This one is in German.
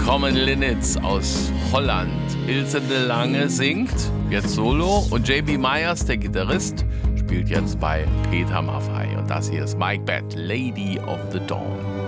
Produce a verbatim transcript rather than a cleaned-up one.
Common Linnets aus Holland. Ilse de Lange singt, jetzt solo. Und J B Myers, der Gitarrist, spielt jetzt bei Peter Maffay. Und das hier ist Mike Batt, Lady of the Dawn.